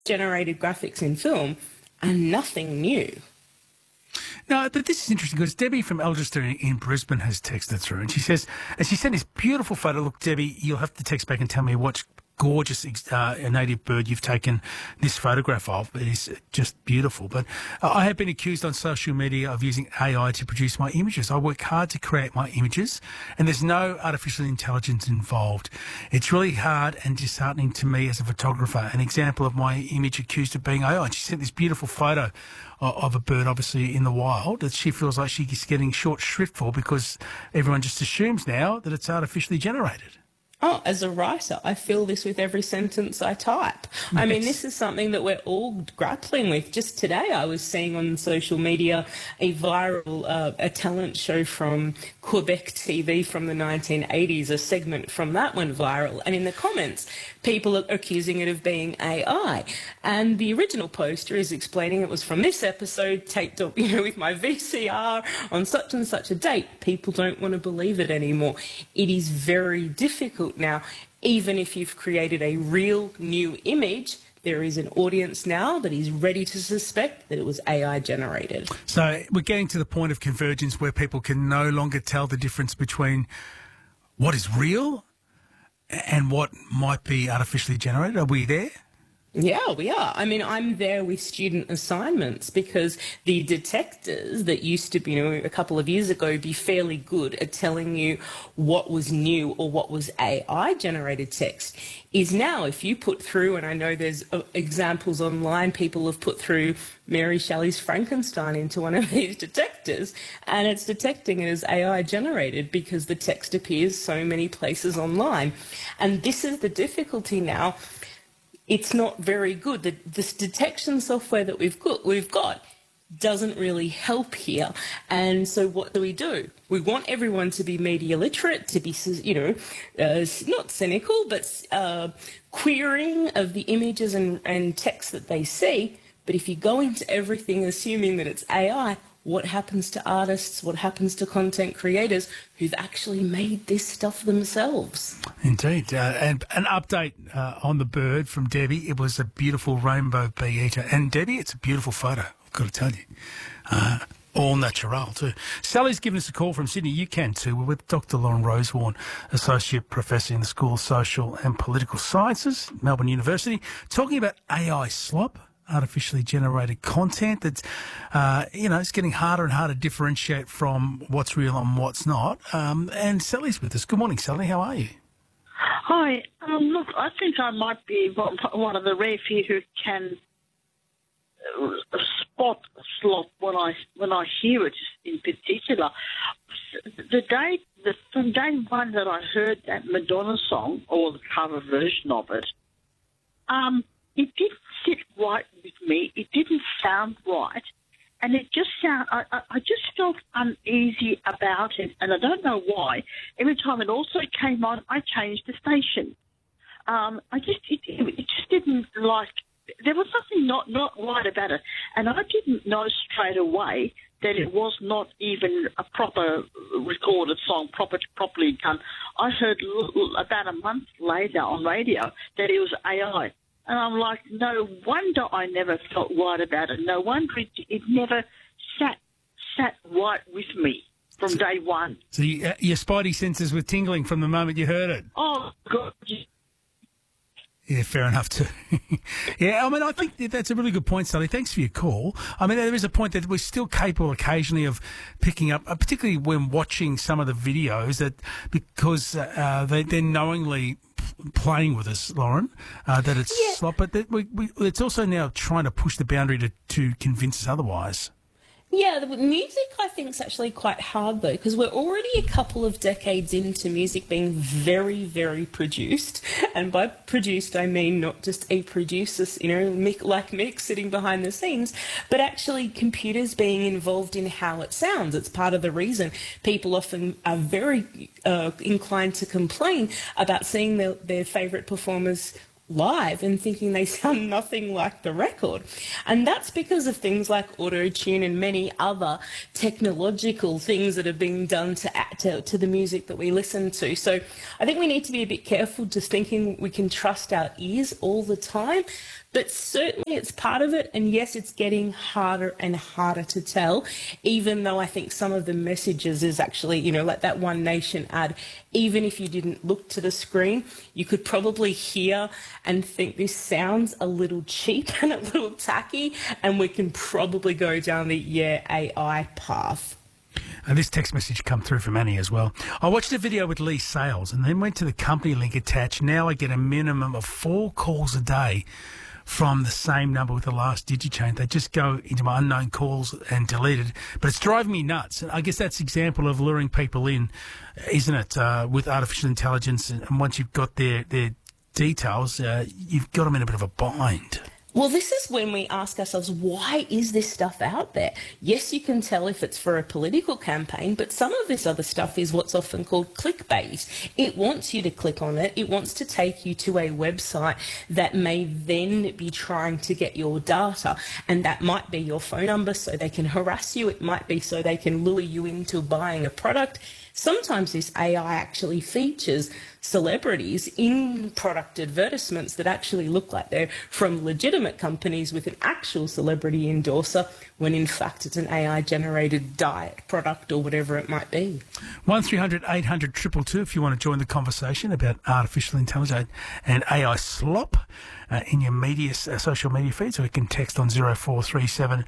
generated graphics in film are nothing new. No, but this is interesting because Debbie from Algeston in Brisbane has texted through and she says, and she sent this beautiful photo. Look, Debbie, you'll have to text back and tell me what gorgeous native bird you've taken this photograph of. It is just beautiful. But I have been accused on social media of using AI to produce my images. I work hard to create my images and there's no artificial intelligence involved. It's really hard and disheartening to me as a photographer. An example of my image accused of being AI. And she sent this beautiful photo of a bird, obviously in the wild, that she feels like she's getting short shrift for because everyone just assumes now that it's artificially generated. Oh, as a writer, I feel this with every sentence I type. I mean, this is something that we're all grappling with. Just today, I was seeing on social media a viral, a talent show from Quebec TV from the 1980s. A segment from that went viral. And in the comments, people are accusing it of being AI. And the original poster is explaining it was from this episode, taped up, with my VCR on such and such a date. People don't want to believe it anymore. It is very difficult now. Even if you've created a real new image, there is an audience now that is ready to suspect that it was AI generated. So we're getting to the point of convergence where people can no longer tell the difference between what is real and what might be artificially generated. Are we there? Yeah, we are. I mean, I'm there with student assignments because the detectors that used to be, a couple of years ago, be fairly good at telling you what was new or what was AI-generated text is now, if you put through, and I know there's examples online, people have put through Mary Shelley's Frankenstein into one of these detectors, and it's detecting it as AI-generated because the text appears so many places online. And this is the difficulty now. It's not very good. This detection software that we've got doesn't really help here. And so what do? We want everyone to be media literate, to be, not cynical, but querying of the images and text that they see. But if you go into everything assuming that it's AI, what happens to artists? What happens to content creators who've actually made this stuff themselves? Indeed. And an update on the bird from Debbie. It was a beautiful rainbow bee-eater. And Debbie, it's a beautiful photo, I've got to tell you. All natural too. Sally's given us a call from Sydney. You can too. We're with Dr. Lauren Rosewarne, Associate Professor in the School of Social and Political Sciences, Melbourne University, talking about AI slop. Artificially generated content that's, it's getting harder and harder to differentiate from what's real and what's not. And Sally's with us. Good morning, Sally. How are you? Hi. Look, I think I might be one of the rare few who can spot slop when I hear it in particular. From day one that I heard that Madonna song, or the cover version of it, it didn't sit right with me. It didn't sound right. And it just I just felt uneasy about it. And I don't know why. Every time it also came on, I changed the station. It just didn't like, there was something not right about it. And I didn't know straight away that it was not even a proper recorded song, properly done. I heard about a month later on radio that it was AI. And I'm like, no wonder I never felt right about it. No wonder it never sat right with me from day one. So your spidey senses were tingling from the moment you heard it? Oh, God. Yeah, fair enough too. Yeah, I mean, I think that's a really good point, Sally. Thanks for your call. I mean, there is a point that we're still capable occasionally of picking up, particularly when watching some of the videos, that because they're knowingly playing with us, Lauren, that it's slop, but that it's also now trying to push the boundary to convince us otherwise. Yeah, the music I think is actually quite hard though, because we're already a couple of decades into music being very, very produced. And by produced, I mean not just a producer, like Mick sitting behind the scenes, but actually computers being involved in how it sounds. It's part of the reason people often are very inclined to complain about seeing their favourite performers live and thinking they sound nothing like the record. And that's because of things like auto-tune and many other technological things that have been done to add to the music that we listen to. So I think we need to be a bit careful just thinking we can trust our ears all the time. But certainly it's part of it. And yes, it's getting harder and harder to tell, even though I think some of the messages is actually, you know, like that One Nation ad, even if you didn't look to the screen, you could probably hear and think this sounds a little cheap and a little tacky, and we can probably go down the AI path. And this text message come through from Annie as well. I watched a video with Lee Sales and then went to the company link attached. Now I get a minimum of 4 calls a day from the same number with the last digit change. They just go into my unknown calls and delete it. But it's driving me nuts. And I guess that's an example of luring people in, isn't it, with artificial intelligence. And once you've got their details, you've got them in a bit of a bind. Well, this is when we ask ourselves, why is this stuff out there? Yes, you can tell if it's for a political campaign, but some of this other stuff is what's often called clickbait. It wants you to click on it. It wants to take you to a website that may then be trying to get your data, and that might be your phone number so they can harass you. It might be so they can lure you into buying a product. Sometimes this AI actually features celebrities in product advertisements that actually look like they're from legitimate companies with an actual celebrity endorser, when in fact it's an AI-generated diet product or whatever it might be. 1300 800 222 if you want to join the conversation about artificial intelligence and AI slop in your media, social media feeds, or you can text on 0437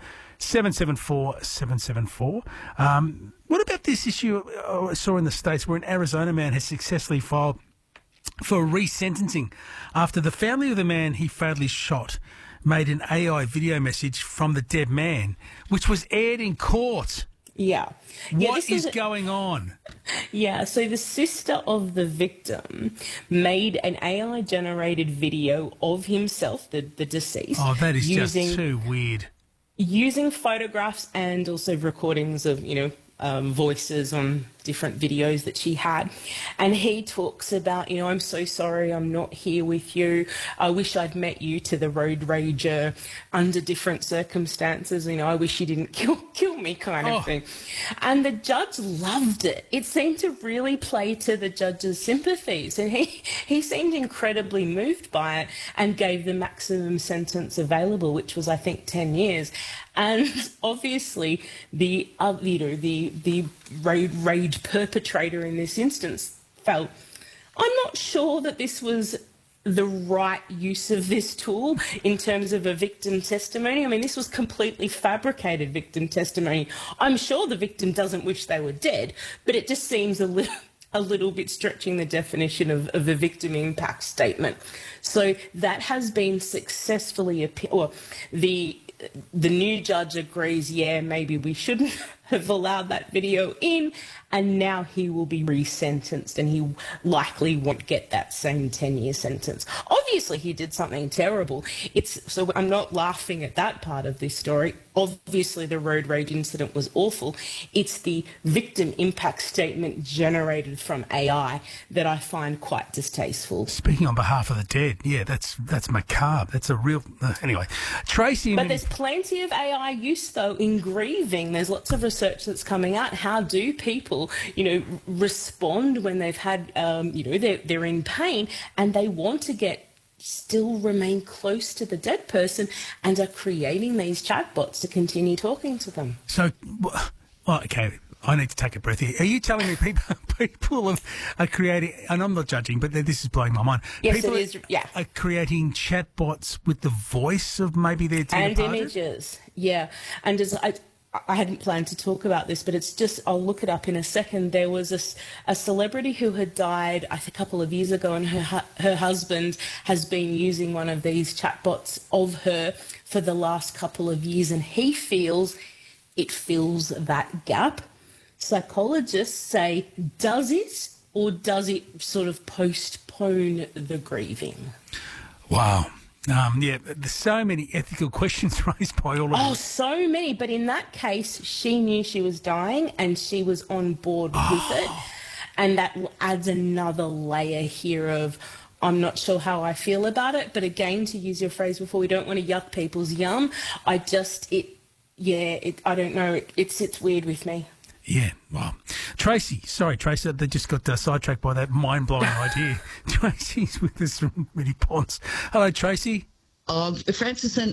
774 774. What about this issue I saw in the States where an Arizona man has successfully filed for resentencing after the family of the man he fatally shot made an AI video message from the dead man, which was aired in court? Yeah. What is going on? Yeah, so the sister of the victim made an AI-generated video of himself, the deceased. Oh, that is just too weird. Using photographs and also recordings of, voices on different videos that she had. And he talks about, I'm so sorry I'm not here with you. I wish I'd met you, to the road rager, under different circumstances. I wish you didn't kill me kind of thing. And the judge loved it. It seemed to really play to the judge's sympathies. And he seemed incredibly moved by it and gave the maximum sentence available, which was, I think, 10 years. And obviously the road rage perpetrator in this instance felt, I'm not sure that this was the right use of this tool in terms of a victim testimony. I mean, this was completely fabricated victim testimony. I'm sure the victim doesn't wish they were dead, but it just seems a little bit stretching the definition of a victim impact statement. So that has been successfully the new judge agrees, maybe we shouldn't have allowed that video in, and now he will be resentenced and he likely won't get that same 10-year sentence. Obviously, he did something terrible. So I'm not laughing at that part of this story. Obviously, the road rage incident was awful. It's the victim impact statement generated from AI that I find quite distasteful. Speaking on behalf of the dead, that's macabre. That's a real... anyway, Tracy... But there's plenty of AI use, though, in grieving. There's lots of research that's coming out. How do people, respond when they've had, they're in pain and they want to still remain close to the dead person, and are creating these chatbots to continue talking to them. So, okay, I need to take a breath here. Are you telling me people are creating, and I'm not judging, but this is blowing my mind. Yes, people it is, yeah. Are creating chatbots with the voice of maybe their dead and images, yeah. And as I hadn't planned to talk about this, but it's just, I'll look it up in a second. There was a celebrity who had died, I think, a couple of years ago, and her husband has been using one of these chatbots of her for the last couple of years, and he feels it fills that gap. Psychologists say, does it, or does it sort of postpone the grieving? Wow. There's so many ethical questions raised by all of us. Oh, so many. But in that case, she knew she was dying and she was on board with it. And that adds another layer here of, I'm not sure how I feel about it. But again, to use your phrase before, we don't want to yuck people's yum. I don't know. It sits weird with me. Yeah, well, Tracy, they just got sidetracked by that mind-blowing idea. Tracy's with us from Mini Ponds. Hello, Tracy. Francis and